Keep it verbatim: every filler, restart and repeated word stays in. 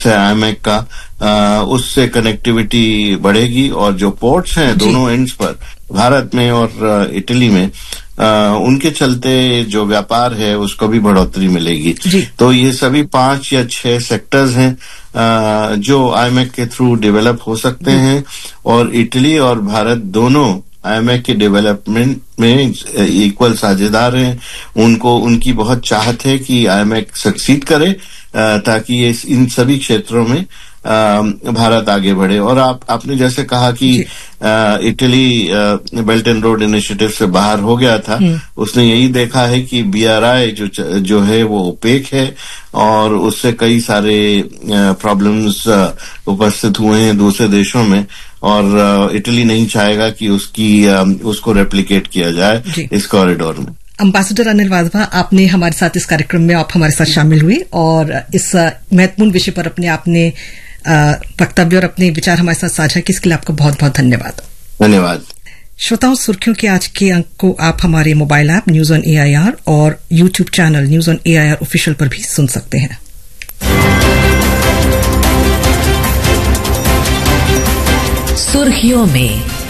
आईएमएक का, आ, उससे कनेक्टिविटी बढ़ेगी और जो पोर्ट्स हैं दोनों एंड्स पर भारत में और इटली में, आ, उनके चलते जो व्यापार है उसको भी बढ़ोतरी मिलेगी। तो ये सभी पांच या छह सेक्टर्स हैं आ, जो आईएमएक के थ्रू डेवलप हो सकते हैं और इटली और भारत दोनों आईएमएक के डेवलपमेंट में इक्वल साझेदार हैं। उनको उनकी बहुत चाहत है कि आईएमएक सक्सीड करे ताकि ये इन सभी क्षेत्रों में भारत आगे बढ़े। और आप आपने जैसे कहा कि Italy belt and road initiative से बाहर हो गया था, उसने यही देखा है कि बीआरआई जो जो है वो ओपेक है और उससे कई सारे प्रॉब्लम्स उपस्थित हुए हैं दूसरे देशों में, और इटली नहीं चाहेगा कि उसकी उसको रेप्लिकेट किया जाए इस कॉरिडोर में। एम्बेसडर अनिल वाधवा, आपने हमारे साथ इस कार्यक्रम में आप हमारे साथ शामिल हुए और इस महत्वपूर्ण विषय पर अपने आपने वक्तव्य और अपने विचार हमारे साथ साझा किए, इसके लिए आपका बहुत बहुत धन्यवाद। धन्यवाद। श्रोताओं, सुर्खियों के आज के अंक को आप हमारे mobile app news on AIR और YouTube channel news on AIR official पर भी सुन सकते हैं। सुर्खियों में